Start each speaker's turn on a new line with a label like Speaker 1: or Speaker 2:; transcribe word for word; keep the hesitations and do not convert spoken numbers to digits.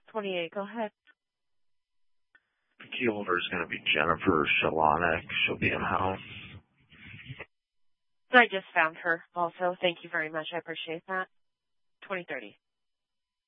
Speaker 1: twenty-eight, go ahead.
Speaker 2: The key holder is going to be Jennifer Shalonik. She'll be in house.
Speaker 1: I just found her also. Thank you very much. I appreciate that. twenty thirty.